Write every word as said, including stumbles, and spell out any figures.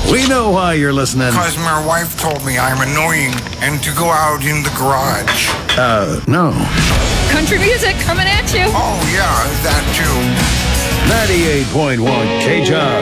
We know why you're listening. Because my wife told me I'm annoying and to go out in the garage. Uh, no. Country music coming at you. Oh, yeah, that too. ninety-eight point one K J O B.